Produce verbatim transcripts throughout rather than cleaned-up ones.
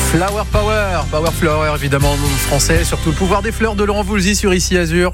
Flower Power, Power Flower évidemment en français, surtout le pouvoir des fleurs de Laurent Voulzy sur Ici Azur.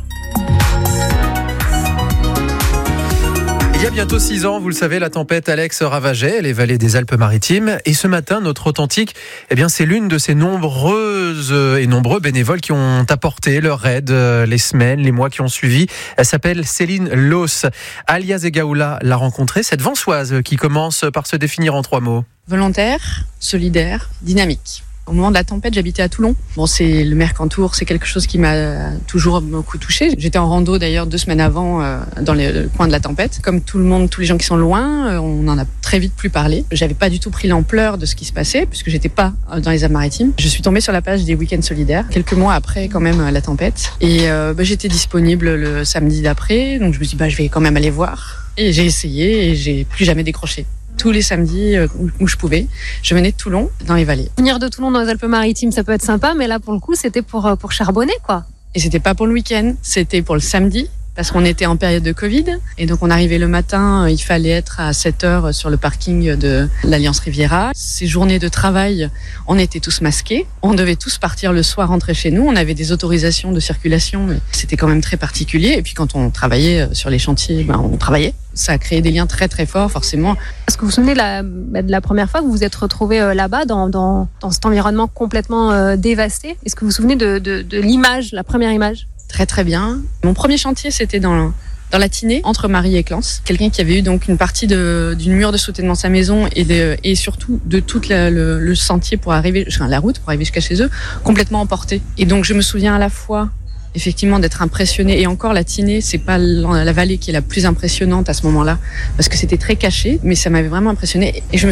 Il y a bientôt six ans, vous le savez, la tempête Alex ravageait les vallées des Alpes-Maritimes. Et ce matin, notre authentique, eh bien, c'est l'une de ces nombreuses et nombreux bénévoles qui ont apporté leur aide les semaines, les mois qui ont suivi. Elle s'appelle Céline Loos. Alia Zegaoula l'a rencontrée, cette Vensoise qui commence par se définir en trois mots. Volontaire, solidaire, dynamique. Au moment de la tempête, j'habitais à Toulon. Bon, c'est le Mercantour, c'est quelque chose qui m'a toujours beaucoup touchée. J'étais en rando d'ailleurs deux semaines avant euh, dans le coin de la tempête. Comme tout le monde, tous les gens qui sont loin, euh, on en a très vite plus parlé. J'avais pas du tout pris l'ampleur de ce qui se passait puisque j'étais pas dans les Alpes-Maritimes. Je suis tombée sur la page des Week-ends solidaires quelques mois après quand même la tempête et euh, bah, j'étais disponible le samedi d'après, donc je me suis dit bah je vais quand même aller voir. Et j'ai essayé et j'ai plus jamais décroché. Tous les samedis où, où je pouvais, je venais de Toulon, dans les vallées. Venir de Toulon dans les Alpes-Maritimes, ça peut être sympa, mais là, pour le coup, c'était pour, pour charbonner, quoi. Et c'était pas pour le week-end, c'était pour le samedi, parce qu'on était en période de Covid. Et donc, on arrivait le matin, il fallait être à sept heures sur le parking de l'Alliance Riviera. Ces journées de travail, on était tous masqués. On devait tous partir le soir, rentrer chez nous. On avait des autorisations de circulation, mais c'était quand même très particulier. Et puis, quand on travaillait sur les chantiers, ben, on travaillait. Ça a créé des liens très très forts, forcément. Est-ce que vous vous souvenez de la, de la première fois que vous vous êtes retrouvés euh, là-bas, dans, dans, dans cet environnement complètement euh, dévasté? Est-ce que vous vous souvenez de, de, de l'image, la première image? Très très bien. Mon premier chantier, c'était dans, dans la Tinée, entre Marie et Clans. Quelqu'un qui avait eu donc une partie de, d'une mur de soutènement de sa maison et, de, et surtout de tout la, le, le sentier pour arriver, enfin, la route pour arriver jusqu'à chez eux, complètement emporté. Et donc je me souviens à la fois effectivement d'être impressionnée, et encore la Tinée, c'est pas la vallée qui est la plus impressionnante à ce moment-là parce que c'était très caché, mais ça m'avait vraiment impressionnée et je me